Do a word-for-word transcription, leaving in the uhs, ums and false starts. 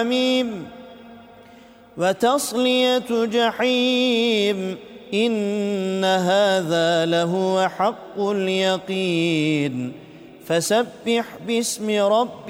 حميم وتصلية جحيم إن هذا لهو حق اليقين فسبح باسم ربك